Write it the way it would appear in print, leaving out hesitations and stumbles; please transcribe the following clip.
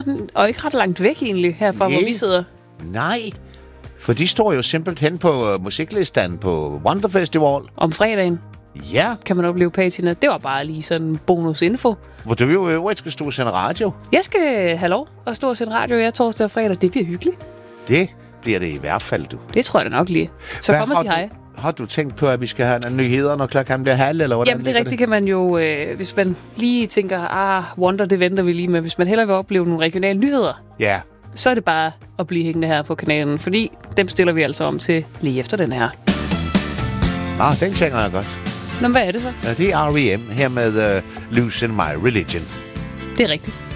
og ikke ret langt væk egentlig, herfra, hvor vi sidder. Nej, for de står jo simpelthen på musiklisten på Wonder Festival. Om fredagen. Ja. Kan man opleve Patina. Det var bare lige sådan en bonusinfo. Hvor du jo øvrigt skal stå og sende radio. Jeg skal have lov at stå og sende radio torsdag og fredag. Det bliver hyggeligt. Det bliver det i hvert fald, du. Det tror jeg da nok lige. Så kom og sig hej. Har du tænkt på, at vi skal have nyheder, når klokken bliver halv, eller hvordan? Jamen, det er rigtigt, kan man jo, hvis man lige tænker, Wonder, det venter vi lige med. Hvis man hellere vil opleve nogle regionale nyheder, ja, så er det bare at blive hængende her på kanalen, fordi dem stiller vi altså om til lige efter den her. Den tænker jeg godt. Nå, hvad er det så? Ja, det er R.E.M. her med Losing My Religion. Det er rigtigt.